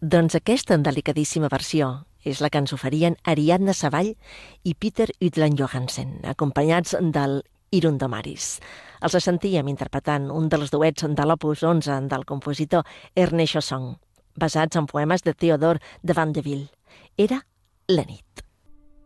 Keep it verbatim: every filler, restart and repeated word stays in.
Doncs aquesta delicadíssima versió és la que ens oferien Ariadna Savall i Peter Ydland Johansen, acompanyats del Hirundo Maris. Els sentíem interpretant un dels duets de l'opus onze del compositor Ernest Chausson, basats en poemes de Theodore de Vandeville. Era La nit.